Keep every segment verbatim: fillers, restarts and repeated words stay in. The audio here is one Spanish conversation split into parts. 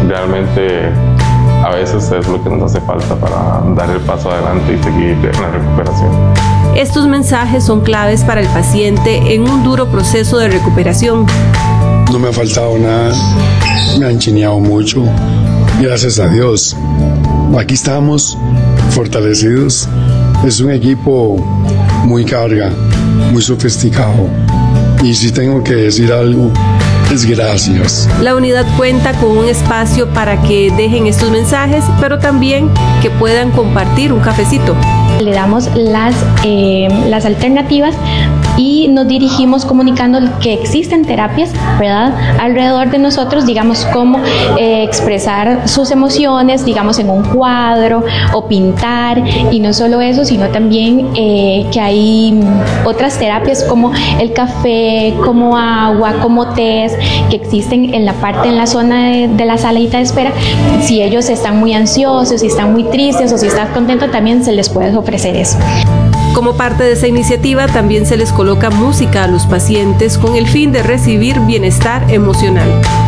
realmente a veces es lo que nos hace falta para dar el paso adelante y seguir en la recuperación. Estos mensajes son claves para el paciente en un duro proceso de recuperación. No me ha faltado nada, me han chineado mucho, gracias a Dios. Aquí estamos fortalecidos, es un equipo muy carga, muy sofisticado, y si tengo que decir algo, es gracias. La unidad cuenta con un espacio para que dejen estos mensajes, pero también que puedan compartir un cafecito. Le damos las, eh, las alternativas y nos dirigimos comunicando que existen terapias, ¿verdad?, alrededor de nosotros, digamos, cómo eh, expresar sus emociones, digamos, en un cuadro o pintar, y no solo eso, sino también eh, que hay otras terapias como el café, como agua, como tés, que existen en la parte, en la zona de, de la salita de espera. Si ellos están muy ansiosos, si están muy tristes o si están contentos, también se les puede ofrecer eso. Como parte de esa iniciativa, también se les coloca música a los pacientes con el fin de recibir bienestar emocional.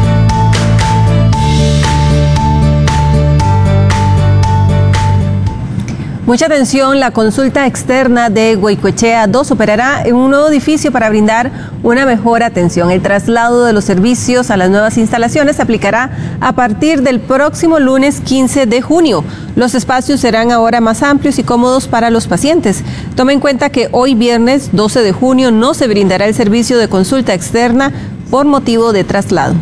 Mucha atención, la consulta externa de Goicoechea dos operará en un nuevo edificio para brindar una mejor atención. El traslado de los servicios a las nuevas instalaciones se aplicará a partir del próximo lunes quince de junio. Los espacios serán ahora más amplios y cómodos para los pacientes. Tome en cuenta que hoy viernes doce de junio no se brindará el servicio de consulta externa por motivo de traslado.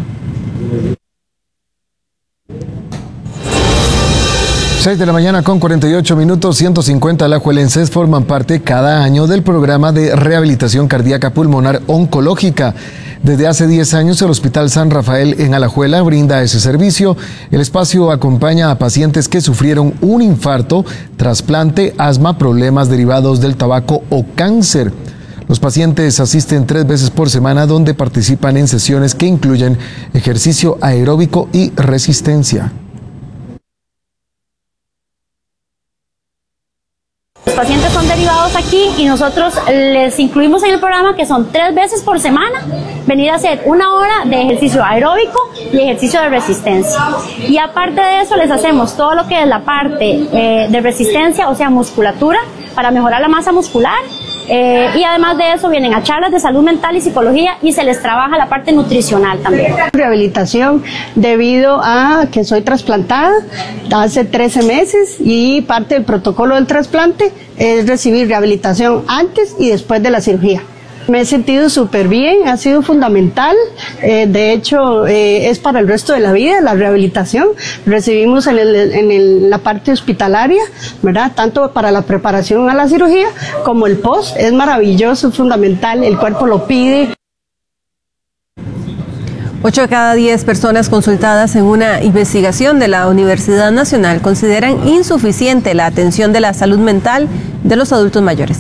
seis de la mañana con cuarenta y ocho minutos, ciento cincuenta alajuelenses forman parte cada año del programa de rehabilitación cardíaca pulmonar oncológica. Desde hace diez años el Hospital San Rafael en Alajuela brinda ese servicio. El espacio acompaña a pacientes que sufrieron un infarto, trasplante, asma, problemas derivados del tabaco o cáncer. Los pacientes asisten tres veces por semana, donde participan en sesiones que incluyen ejercicio aeróbico y resistencia. Los pacientes son derivados aquí y nosotros les incluimos en el programa que son tres veces por semana venir a hacer una hora de ejercicio aeróbico y ejercicio de resistencia. Y aparte de eso les hacemos todo lo que es la parte eh, de resistencia, o sea, musculatura, para mejorar la masa muscular. Eh, y además de eso vienen a charlas de salud mental y psicología y se les trabaja la parte nutricional también. Rehabilitación debido a que soy trasplantada hace trece meses y parte del protocolo del trasplante es recibir rehabilitación antes y después de la cirugía. Me he sentido súper bien, ha sido fundamental, eh, de hecho eh, es para el resto de la vida la rehabilitación. Recibimos en, el, en el, la parte hospitalaria, ¿verdad?, tanto para la preparación a la cirugía como el post, es maravilloso, es fundamental, el cuerpo lo pide. Ocho de cada diez personas consultadas en una investigación de la Universidad Nacional consideran insuficiente la atención de la salud mental de los adultos mayores.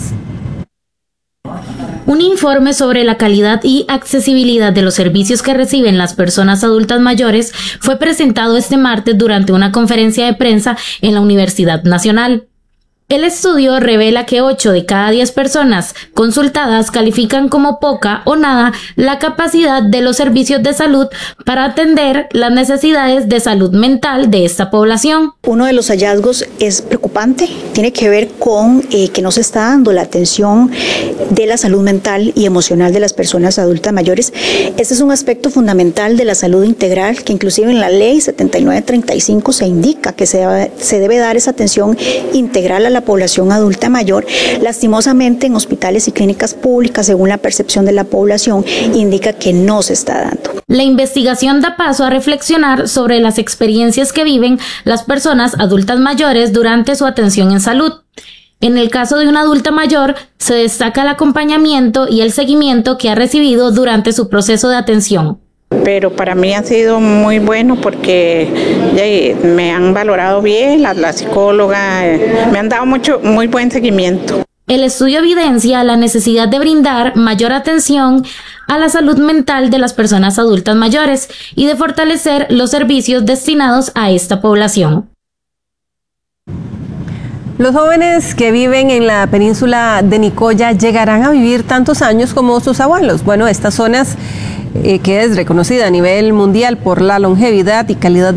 Un informe sobre la calidad y accesibilidad de los servicios que reciben las personas adultas mayores fue presentado este martes durante una conferencia de prensa en la Universidad Nacional. El estudio revela que ocho de cada diez personas consultadas califican como poca o nada la capacidad de los servicios de salud para atender las necesidades de salud mental de esta población. Uno de los hallazgos es preocupante, tiene que ver con eh, que no se está dando la atención de la salud mental y emocional de las personas adultas mayores. Este es un aspecto fundamental de la salud integral, que inclusive en la ley setenta y nueve treinta y cinco se indica que se, se debe dar esa atención integral a la población adulta mayor. Lastimosamente, en hospitales y clínicas públicas, según la percepción de la población, indica que no se está dando. La investigación da paso a reflexionar sobre las experiencias que viven las personas adultas mayores durante su atención en salud. En el caso de una adulta mayor, se destaca el acompañamiento y el seguimiento que ha recibido durante su proceso de atención. Pero para mí ha sido muy bueno porque ya, me han valorado bien, la, la psicóloga, eh, me han dado mucho, muy buen seguimiento. El estudio evidencia la necesidad de brindar mayor atención a la salud mental de las personas adultas mayores y de fortalecer los servicios destinados a esta población. Los jóvenes que viven en la península de Nicoya llegarán a vivir tantos años como sus abuelos. Bueno, estas zonas, eh, que es reconocida a nivel mundial por la longevidad y calidad de